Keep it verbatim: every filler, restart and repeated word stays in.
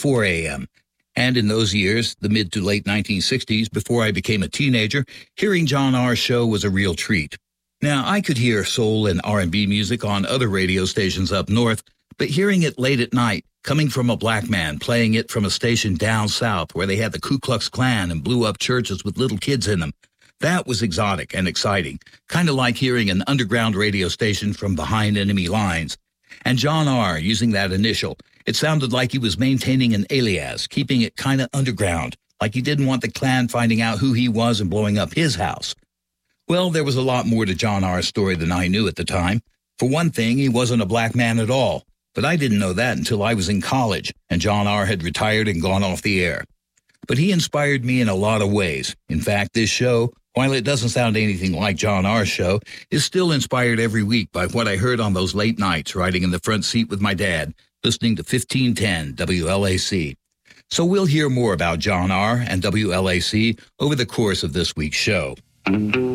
four a.m. And in those years, the mid to late nineteen sixties, before I became a teenager, hearing John R.'s show was a real treat. Now, I could hear soul and R and B music on other radio stations up north, but hearing it late at night, coming from a black man, playing it from a station down south where they had the Ku Klux Klan and blew up churches with little kids in them, that was exotic and exciting, kind of like hearing an underground radio station from behind enemy lines. And John R., using that initial, it sounded like he was maintaining an alias, keeping it kind of underground, like he didn't want the Klan finding out who he was and blowing up his house. Well, there was a lot more to John R.'s story than I knew at the time. For one thing, he wasn't a black man at all, but I didn't know that until I was in college and John R. had retired and gone off the air. But he inspired me in a lot of ways. In fact, this show, while it doesn't sound anything like John R.'s show, is still inspired every week by what I heard on those late nights riding in the front seat with my dad, listening to fifteen ten W L A C. So we'll hear more about John R. and W L A C over the course of this week's show.